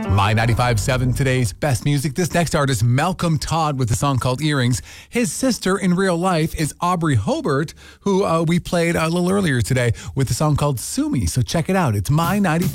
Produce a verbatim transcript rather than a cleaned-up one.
My ninety-five point seven, today's best music. This next artist, Malcolm Todd, with a song called Earrings. His sister in real life is Aubrey Hobart, who uh, we played a little earlier today with a song called Sue Me. So check it out. It's My ninety-five.